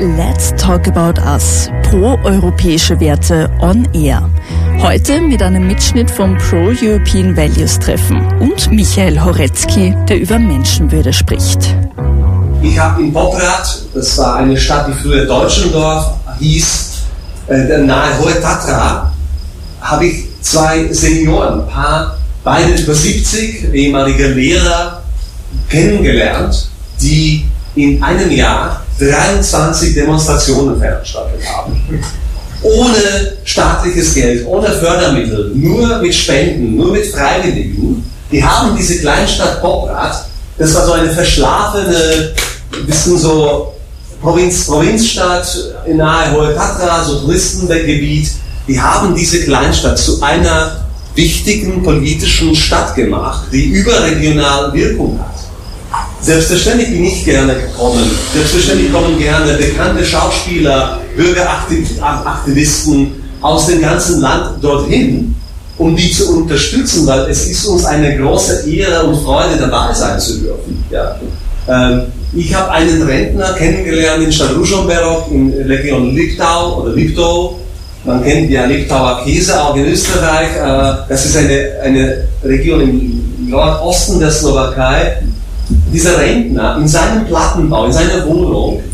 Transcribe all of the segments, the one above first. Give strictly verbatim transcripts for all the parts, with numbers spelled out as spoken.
Let's Talk About Us, pro-europäische Werte on Air. Heute mit einem Mitschnitt vom Pro-European Values Treffen und Michael Horecki, der über Menschenwürde spricht. Ich habe in Poprad, das war eine Stadt, die früher Deutschendorf hieß, äh, nahe Hohe Tatra, habe ich zwei Senioren, Paar, beide über siebzig, ehemalige Lehrer, kennengelernt, die in einem Jahr dreiundzwanzig Demonstrationen veranstaltet haben. Ohne staatliches Geld, ohne Fördermittel, nur mit Spenden, nur mit Freiwilligen. Die haben diese Kleinstadt Poprad, das war so eine verschlafene, ein bisschen so Provinz, Provinzstadt in nahe Hohe Tatra, so Touristengebiet. Die haben diese Kleinstadt zu einer wichtigen politischen Stadt gemacht, die überregional Wirkung hat. Selbstverständlich bin ich gerne gekommen. Selbstverständlich kommen gerne bekannte Schauspieler, Bürgeraktivisten aus dem ganzen Land dorthin, um die zu unterstützen, weil es ist uns eine große Ehre und Freude, dabei sein zu dürfen. Ja. Ähm, ich habe einen Rentner kennengelernt in Stadt Ružomberok in Region Liptau oder Liptow. Man kennt ja Liptauer Käse auch in Österreich. Äh, das ist eine, eine Region im Nordosten der Slowakei. Dieser Rentner in seinem Plattenbau, in seiner Wohnung,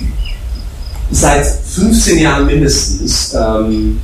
seit fünfzehn Jahren mindestens, ähm,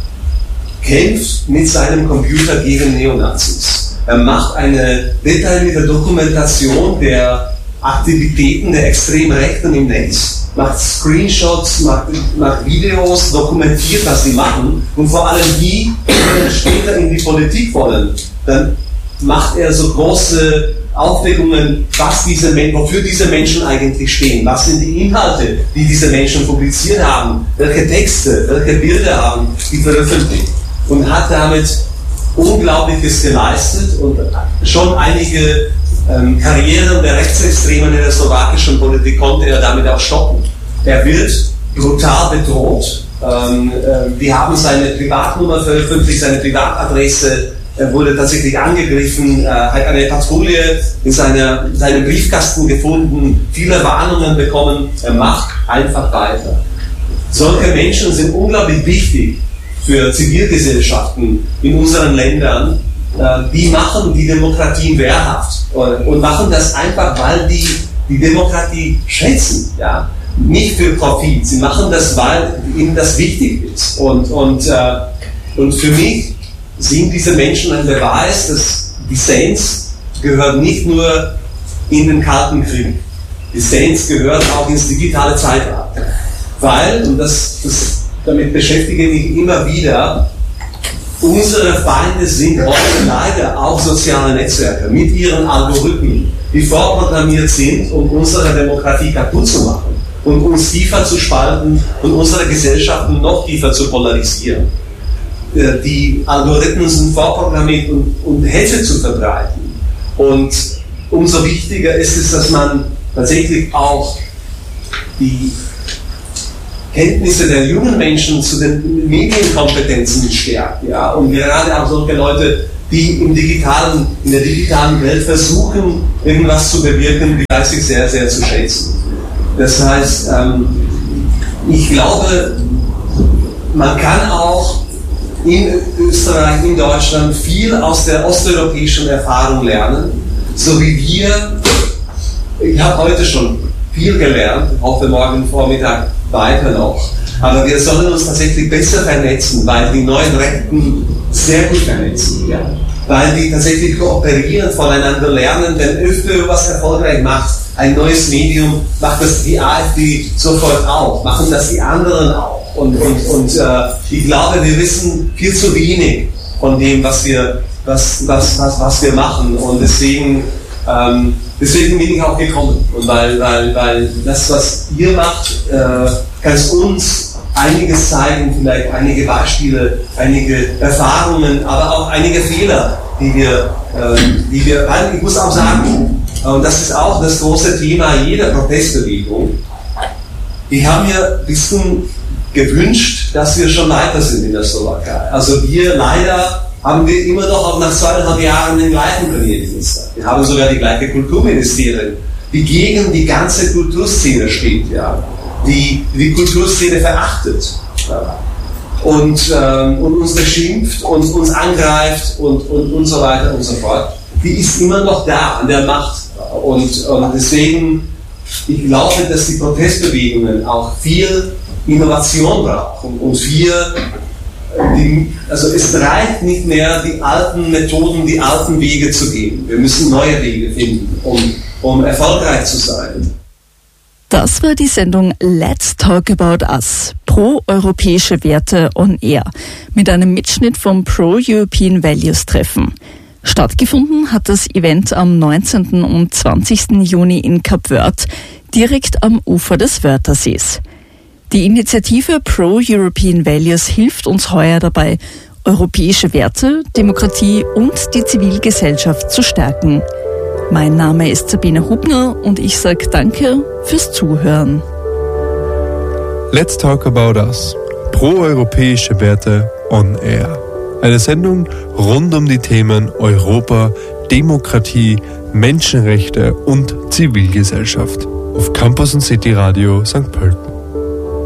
kämpft mit seinem Computer gegen Neonazis. Er macht eine detaillierte Dokumentation der Aktivitäten der Extremrechten im Netz, macht Screenshots, macht, macht Videos, dokumentiert, was sie machen, und vor allem die, die dann später in die Politik wollen, dann macht er so große Aufdeckungen, was diese Men- wofür diese Menschen eigentlich stehen, was sind die Inhalte, die diese Menschen publiziert haben, welche Texte, welche Bilder haben die veröffentlicht, und hat damit Unglaubliches geleistet und schon einige ähm, Karrieren der Rechtsextremen in der slowakischen Politik konnte er damit auch stoppen. Er wird brutal bedroht. Ähm, äh, wir haben seine Privatnummer veröffentlicht, seine Privatadresse. Er wurde tatsächlich angegriffen, äh, hat eine Patrouille in seiner, seinem Briefkasten gefunden, viele Warnungen bekommen. Er macht einfach weiter. Solche Menschen sind unglaublich wichtig für Zivilgesellschaften in unseren Ländern. Äh, die machen die Demokratien wehrhaft und, und machen das einfach, weil die die Demokratie schätzen. Ja? Nicht für Profit. Sie machen das, weil ihnen das wichtig ist. Und, und, äh, und für mich sind diese Menschen ein Beweis, dass die Saints gehört nicht nur in den Kalten Krieg. Die Saints gehört auch ins digitale Zeitalter. Weil, und das, das, damit beschäftige ich mich immer wieder, unsere Feinde sind heute leider auch soziale Netzwerke mit ihren Algorithmen, die vorprogrammiert sind, um unsere Demokratie kaputt zu machen und uns tiefer zu spalten und unsere Gesellschaften noch tiefer zu polarisieren. Die Algorithmen sind vorprogrammiert, um, um Hetze zu verbreiten. Und umso wichtiger ist es, dass man tatsächlich auch die Kenntnisse der jungen Menschen zu den Medienkompetenzen stärkt. Ja? Und gerade auch solche Leute, die im digitalen, in der digitalen Welt versuchen, irgendwas zu bewirken, die weiß ich sehr, sehr zu schätzen. Das heißt, ähm, ich glaube, man kann auch in Österreich, in Deutschland viel aus der osteuropäischen Erfahrung lernen, so wie wir. Ich habe heute schon viel gelernt, hoffe morgen Vormittag weiter noch, aber wir sollen uns tatsächlich besser vernetzen, weil die neuen Rechten sehr gut vernetzen, ja? Weil die tatsächlich kooperieren, voneinander lernen. Wenn ÖVP was erfolgreich macht, ein neues Medium, macht das die AfD sofort auch, machen das die anderen auch. Und, und, und äh, ich glaube, wir wissen viel zu wenig von dem, was wir, was, was, was, was wir machen. Und deswegen, ähm, deswegen bin ich auch gekommen. Und weil, weil, weil das, was ihr macht, äh, kann es uns einiges zeigen, vielleicht einige Beispiele, einige Erfahrungen, aber auch einige Fehler, die wir, äh, die wir, weil ich muss auch sagen, und das ist auch das große Thema jeder Protestbewegung, ich habe mir ein bisschen gewünscht, dass wir schon weiter sind in der Slowakei. Also wir leider haben wir immer noch auch nach zweieinhalb Jahren den gleichen Premierminister. Wir haben sogar die gleiche Kulturministerin, die gegen die ganze Kulturszene steht. Ja. die die Kulturszene verachtet. Ja. Und, ähm, und uns beschimpft und uns angreift und, und, und so weiter und so fort, die ist immer noch da an der Macht. Und, und deswegen, ich glaube, dass die Protestbewegungen auch viel Innovation brauchen und viel, die, also es reicht nicht mehr, die alten Methoden, die alten Wege zu gehen. Wir müssen neue Wege finden, um, um erfolgreich zu sein. Das war die Sendung Let's Talk About Us, pro-europäische Werte on Air, mit einem Mitschnitt vom Pro-European Values Treffen. Stattgefunden hat das Event am neunzehnten und zwanzigsten Juni in Kap Verde, direkt am Ufer des Wörthersees. Die Initiative Pro-European Values hilft uns heuer dabei, europäische Werte, Demokratie und die Zivilgesellschaft zu stärken. Mein Name ist Sabine Hubner und ich sage Danke fürs Zuhören. Let's Talk About Us. Pro-europäische Werte on Air. Eine Sendung rund um die Themen Europa, Demokratie, Menschenrechte und Zivilgesellschaft. Auf Campus und City Radio Sankt Pölten.